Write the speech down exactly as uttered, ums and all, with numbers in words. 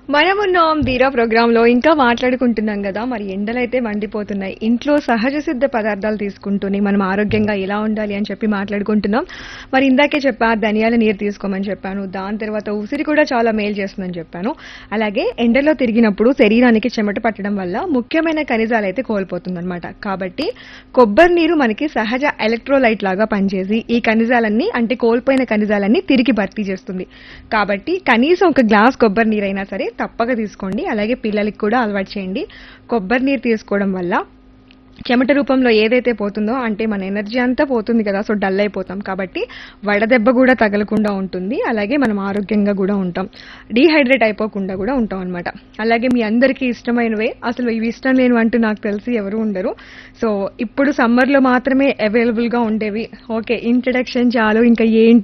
మనమున్నాం ధీరా ప్రోగ్రామ్ లో ఇంకా మాట్లాడుకుంటున్నాం కదా. మరి ఎండలైతే మండిపోతున్నాయి. ఇంట్లో సహజ సిద్ధ పదార్థాలు తీసుకుంటూనే మనం ఆరోగ్యంగా ఎలా ఉండాలి అని చెప్పి మాట్లాడుకుంటున్నాం. మరి ఇందాకే చెప్పా ధనియాల నీరు తీసుకోమని చెప్పాను. దాని తర్వాత ఉసిరి కూడా చాలా మేలు చేస్తుందని చెప్పాను. అలాగే ఎండలో తిరిగినప్పుడు శరీరానికి చెమట పట్టడం వల్ల ముఖ్యమైన ఖనిజాలు అయితే కోల్పోతుందన్నమాట. కాబట్టి కొబ్బరి నీరు మనకి సహజ ఎలక్ట్రోలైట్ లాగా పనిచేసి ఈ ఖనిజాలన్నీ అంటే కోల్పోయిన ఖనిజాలన్నీ తిరిగి భర్తీ చేస్తుంది. కాబట్టి కనీసం ఒక గ్లాస్ కొబ్బరి నీరైనా సరే తప్పక తీసుకోండి. అలాగే పిల్లలకి కూడా అలవాటు చేయండి. కొబ్బరి నీరు తీసుకోవడం వల్ల చెమట రూపంలో ఏదైతే పోతుందో అంటే మన ఎనర్జీ అంతా పోతుంది కదా, సో డల్ అయిపోతాం. కాబట్టి వడదెబ్బ కూడా తగలకుండా ఉంటుంది. అలాగే మనం ఆరోగ్యంగా కూడా ఉంటాం, డీహైడ్రేట్ అయిపోకుండా కూడా ఉంటాం అనమాట. అలాగే మీ అందరికీ ఇష్టమైనవే, అసలు ఇవి ఇష్టం లేనివి అంటూ నాకు తెలిసి ఎవరు ఉండరు. సో ఇప్పుడు సమ్మర్లో మాత్రమే అవైలబుల్గా ఉండేవి. ఓకే, ఇంట్రడక్షన్ చాలు, ఇంకా ఏంటి